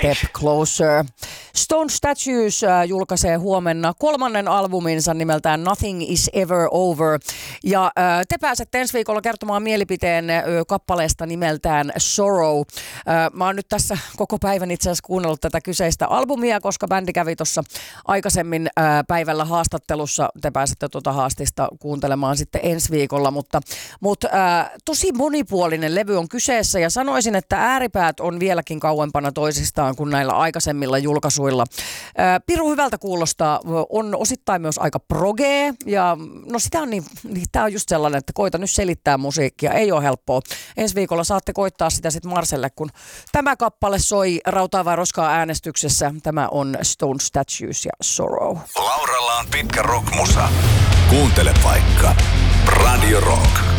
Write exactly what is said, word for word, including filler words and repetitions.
Step Closer. Stone Statues äh, julkaisee huomenna kolmannen albuminsa nimeltään Nothing is Ever Over. Ja äh, te pääsette ensi viikolla kertomaan mielipiteen äh, kappaleesta nimeltään Sorrow. Äh, mä oon nyt tässä koko päivän itse asiassa kuunnellut tätä kyseistä albumia, koska bändi kävi tuossa aikaisemmin äh, päivällä haastattelussa. Te pääsette tuota haastista kuuntelemaan sitten ensi viikolla, mutta, mutta äh, tosi monipuolinen levy on kyseessä ja sanoisin, että ääripäät on vieläkin kauempana toisistaan kuin näillä aikaisemmilla julkaisuilla. Äh, Piru hyvältä kuulostaa, on osittain myös aika progee ja no sitä on niin, niin tää on just sellainen, että koita nyt selittää musiikkia, ei ole helppoa. Ensi viikolla saatte koittaa sitä sitten Marselle, kun tämä kappale soi Rautaa vai roskaa äänestyksessä. Tämä on Stone Statues ja Sorrow. Lauralla on pitkä rockmusa. Kuuntele vaikka Radio Rock.